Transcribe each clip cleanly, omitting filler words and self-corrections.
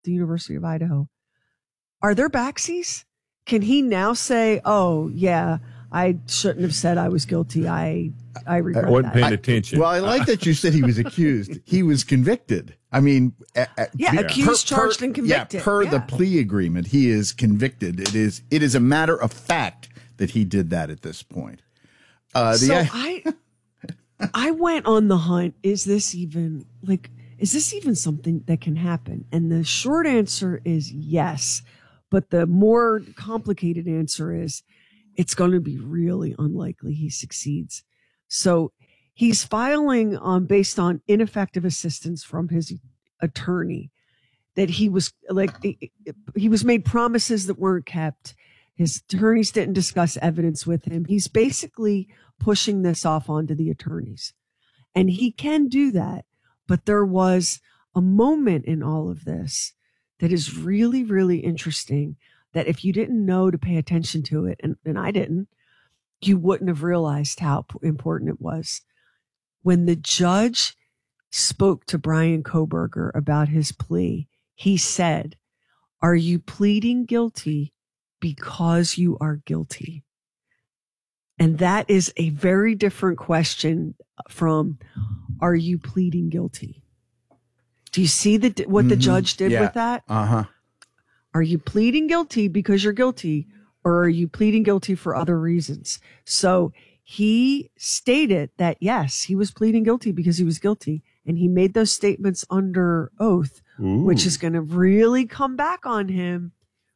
the University of Idaho. Are there backsies? Can he now say, "Oh yeah, I shouldn't have said I was guilty. I regret I wasn't that." paying attention. I like that you said he was accused. He was convicted. I mean, accused, charged, and convicted. Yeah, per the plea agreement, he is convicted. It is a matter of fact that he did that at this point. I went on the hunt. Is this even something that can happen? And the short answer is yes. But the more complicated answer is it's going to be really unlikely he succeeds. So he's filing based on ineffective assistance from his attorney, that he was made promises that weren't kept. His attorneys didn't discuss evidence with him. He's basically pushing this off onto the attorneys, and he can do that. But there was a moment in all of this that is really, really interesting, that if you didn't know to pay attention to it, and I didn't, you wouldn't have realized how important it was. When the judge spoke to Bryan Kohberger about his plea, he said, "Are you pleading guilty because you are guilty?" And that is a very different question from, "Are you pleading guilty?" Do you see what the judge did with that? Uh-huh. Are you pleading guilty because you're guilty, or are you pleading guilty for other reasons? So he stated that, yes, he was pleading guilty because he was guilty. And he made those statements under oath, which is going to really come back on him.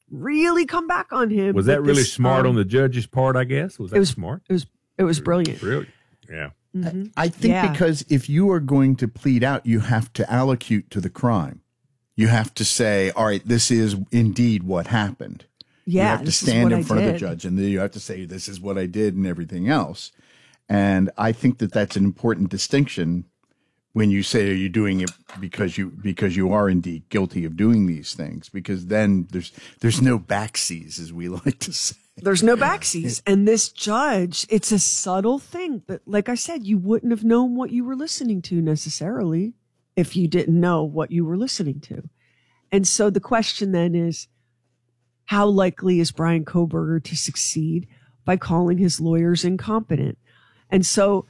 Was that really smart on the judge's part, I guess? Was that smart? It was brilliant. Brilliant. Yeah. Mm-hmm. I think because if you are going to plead out, you have to allocute to the crime. You have to say, all right, this is indeed what happened. Yeah, you have to stand in front of the judge, and then you have to say, this is what I did and everything else. And I think that that's an important distinction when you say, are you doing it because you are indeed guilty of doing these things? Because then there's no backseas, as we like to say. There's no backseas. And this judge, it's a subtle thing. But like I said, you wouldn't have known what you were listening to necessarily if you didn't know what you were listening to. And so the question then is, how likely is Bryan Kohberger to succeed by calling his lawyers incompetent? And so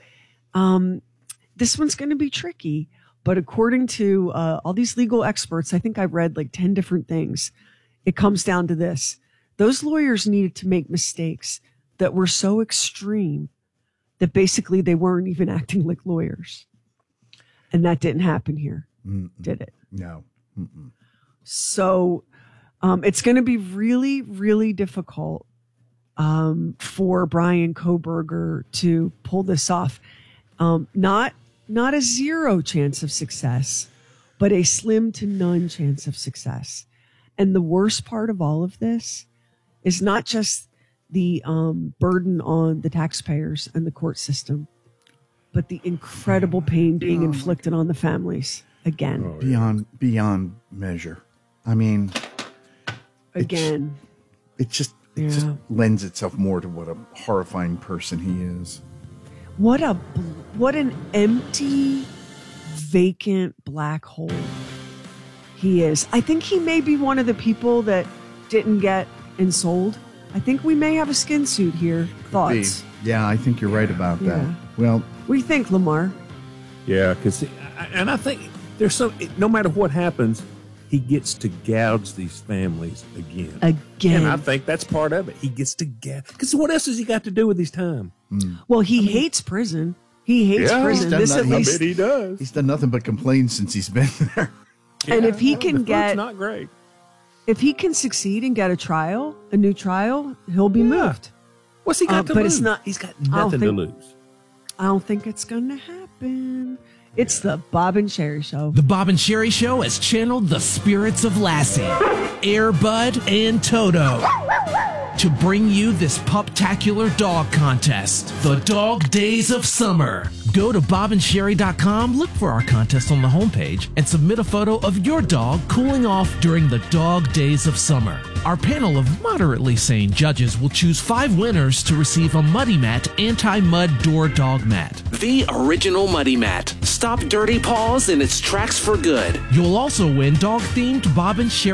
this one's going to be tricky. But according to all these legal experts, I think I've read like 10 different things. It comes down to this. Those lawyers needed to make mistakes that were so extreme that basically they weren't even acting like lawyers. And that didn't happen here, did it? No. Mm-mm. So it's going to be really, really difficult for Bryan Kohberger to pull this off. Not a zero chance of success, but a slim to none chance of success. And the worst part of all of this is not just the burden on the taxpayers and the court system, but the incredible pain being inflicted on the families again. Beyond measure. I mean, again, it just lends itself more to what a horrifying person he is. What an empty, vacant black hole he is. I think he may be one of the people that didn't get ensouled. I think we may have a skin suit here. Thoughts? Yeah, I think you're right about that. Well, what do you think, Lamar? Yeah, and I think there's no matter what happens, he gets to gouge these families again. And I think that's part of it. He gets to gouge. Because what else has he got to do with his time? Well, he hates prison. He hates prison. I bet he does. He's done nothing but complain since he's been there. And if he can it's not great. If he can succeed and get a new trial, he'll be moved. What's he got to lose? He's got nothing to lose. I don't think it's going to happen. It's the Bob and Sherry Show. The Bob and Sherry Show has channeled the spirits of Lassie, Air Bud, and Toto. to bring you this puptacular dog contest, the Dog Days of Summer. Go to bobandsherry.com, look for our contest on the homepage, and submit a photo of your dog cooling off during the Dog Days of Summer. Our panel of moderately sane judges will choose 5 winners to receive a Muddy Mat anti-mud door dog mat. The original Muddy Mat. Stop dirty paws in its tracks for good. You'll also win dog-themed Bob and Sherry